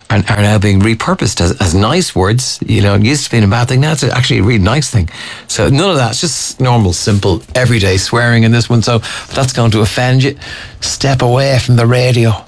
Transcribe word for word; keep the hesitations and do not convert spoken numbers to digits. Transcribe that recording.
are, are now being repurposed as, as nice words. You know, it used to be a bad thing. Now it's actually a really nice thing. So none of that. It's just normal, simple, everyday swearing in this one. So if that's going to offend you, step away from the radio.